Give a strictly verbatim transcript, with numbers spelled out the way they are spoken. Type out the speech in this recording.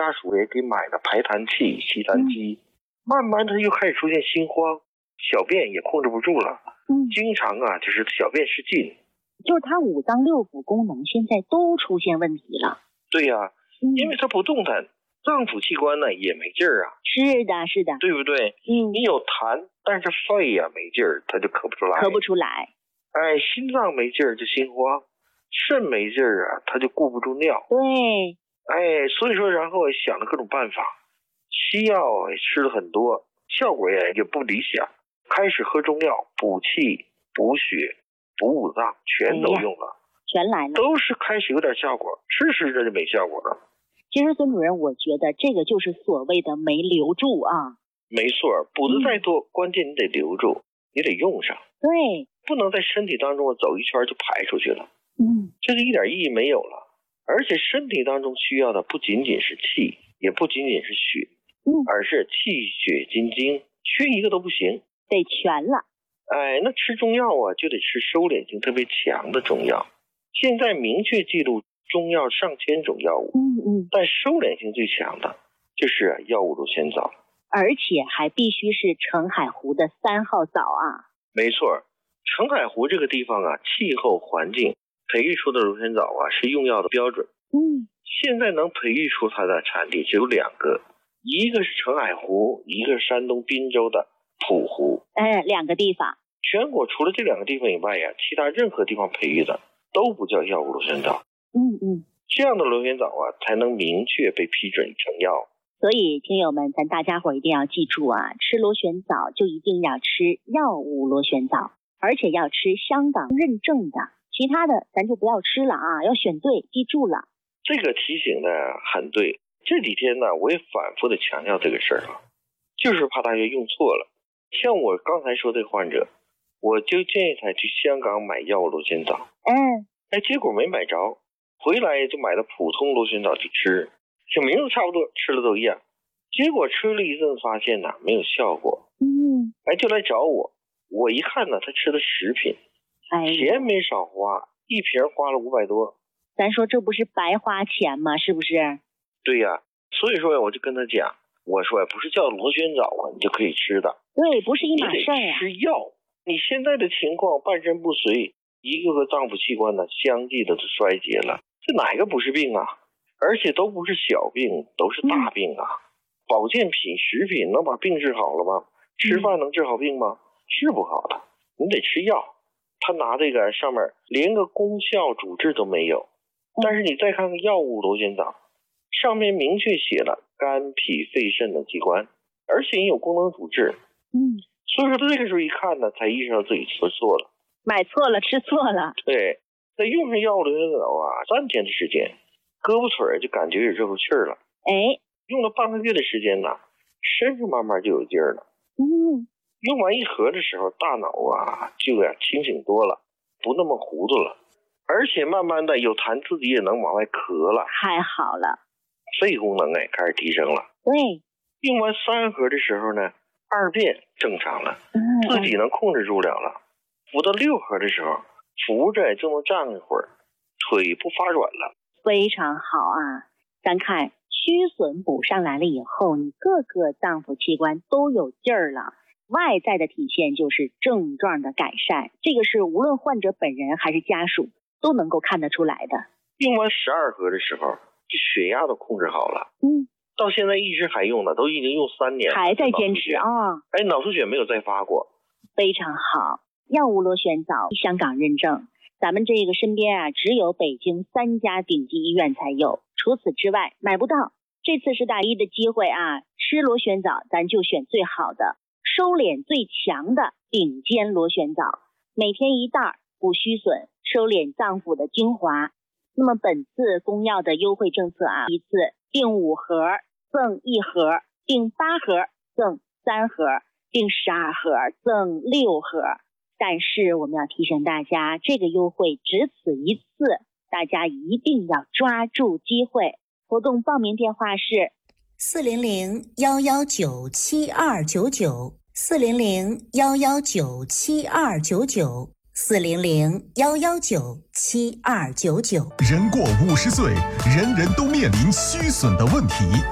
家属也给买了排痰器、吸痰机、嗯，慢慢的又开始出现心慌，小便也控制不住了，嗯，经常啊就是小便失禁， 就是他五脏六腑功能现在都出现问题了。 对呀、啊嗯，因为他不动弹，脏腑器官呢也没劲儿啊。 是的，是的， 对不对？嗯，你有痰，但是肺呀、啊、没劲儿，他就咳不出来， 咳不出来。 哎，心脏没劲儿就心慌，肾没劲儿啊，他就顾不住尿。 对， 哎，所以说，然后也想了各种办法，西药也吃了很多，效果也也不理想。开始喝中药，补气、补血、补五脏，全都用了， 哎、全来了， 都是开始有点效果，吃吃着就没效果了。 其实孙主任，我觉得这个就是所谓的没留住啊。 没错，补的再多、嗯，关键你得留住，你得用上。 对， 不能在身体当中走一圈就排出去了。 嗯， 这个一点意义没有了。而且身体当中需要的不仅仅是气，也不仅仅是血， 嗯， 而是气血金精，缺一个都不行， 得全了。 哎，那吃中药啊，就得吃收敛性特别强的中药。现在明确记录中药上千种药物， 嗯嗯， 但收敛性最强的就是药物螺旋藻， 而且还必须是澄海湖的三号藻啊。 没错，澄海湖这个地方啊，气候环境培育出的螺旋藻啊是用药的标准。 嗯， 现在能培育出它的产地只有两个，一个是澄海湖，一个是山东滨州的普湖。 哎，两个地方。 全国除了这两个地方以外呀、啊，其他任何地方培育的都不叫药物螺旋藻。 嗯嗯， 这样的螺旋藻啊，才能明确被批准成药。 所以听友们，咱大家伙一定要记住啊，吃螺旋藻就一定要吃药物螺旋藻，而且要吃香港认证的，其他的咱就不要吃了啊，要选对，记住了。 这个提醒的很对，这几天呢，我也反复的强调这个事儿啊，就是怕大家用错了。像我刚才说这个患者，我就建议他去香港买药物螺旋藻， 嗯， 哎，结果没买着，回来就买了普通螺旋藻去吃，这名字差不多，吃了都一样。结果吃了一阵发现呢没有效果， 嗯， 哎，就来找我。我一看呢，他吃的食品， 哎， 钱没少花，一瓶花了五百多。 咱说这不是白花钱吗？是不是？ 对呀、啊，所以说我就跟他讲，我说不是叫螺旋藻啊，你就可以吃的。 对，不是一码事儿啊。 吃药，你现在的情况半身不遂，一个个脏腑器官呢相继的都衰竭了，这哪个不是病啊？而且都不是小病，都是大病啊。嗯、保健品、食品能把病治好了吗？吃饭能治好病吗？治不好的，你得吃药。他拿这个上面连个功效主治都没有，但是你再看看药物螺旋藻，上面明确写了肝脾肺肾的器官，而且也有功能主治。 嗯， 所以说这个时候一看呢，才意识到自己吃错了， 买错了，吃错了。 对，在用上药物螺旋藻啊，三天的时间，胳膊腿就感觉有热乎气儿了。 哎， 用了半个月的时间呢，身上慢慢就有劲儿了。 嗯， 用完一盒的时候，大脑啊就呀清醒多了，不那么糊涂了，而且慢慢的有痰自己也能往外咳了， 太好了， 肺功能哎开始提升了。 对， 用完三盒的时候呢，二便正常了， 嗯， 自己能控制住了了。服到六盒的时候，扶着就能站一会儿，腿不发软了， 非常好啊。咱看虚损补上来了以后，你各个脏腑器官都有劲儿了，外在的体现就是症状的改善，这个是无论患者本人还是家属都能够看得出来的。 用完十二盒的时候，这血压都控制好了。 嗯， 到现在一直还用呢，都已经用三年了， 还在坚持啊！ 哎，脑出血没有再发过， 非常好。药物螺旋藻香港认证，咱们这个身边啊，只有北京三家顶级医院才有，除此之外买不到。这次是大一的机会啊，吃螺旋藻咱就选最好的，收敛最强的顶尖螺旋藻，每天一袋，补虚损，收敛脏腑的精华。那么本次公药的优惠政策啊，一次订五盒赠一盒，订八盒赠三盒，订十二盒赠六盒。但是我们要提醒大家，这个优惠只此一次，大家一定要抓住机会。活动报名电话是四零零幺幺九七二九九，四零零幺幺九七二九九，四零零幺幺九七二九九。 人过五十岁，人人都面临虚损的问题。